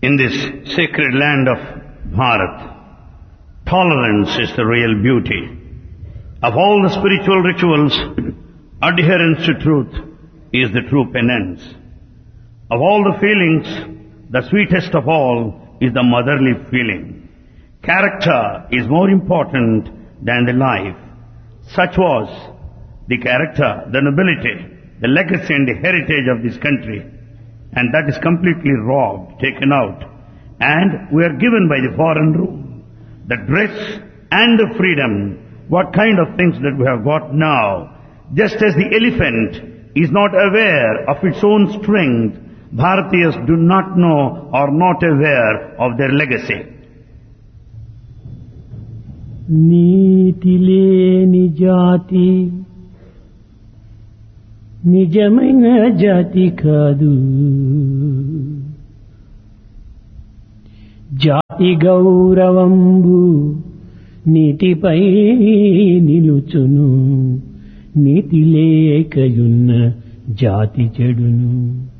In this sacred land of Bharat, tolerance is the real beauty. Of all the spiritual rituals, adherence to truth is the true penance. Of all the feelings, the sweetest of all is the motherly feeling. Character is more important than the life. Such was the character, the nobility, the legacy and the heritage of this country. And that is completely robbed, taken out. And we are given by the foreign rule. The dress and the freedom, what kind of things that we have got now. Just as the elephant is not aware of its own strength, Bharatiyas do not know or not aware of their legacy. నీతి లేని జాతి నిజమైన జాతి కాదు. జాతి గౌరవంబు నీతిపై నిలుచును, నీతి లేకయున్న జాతి చెడును.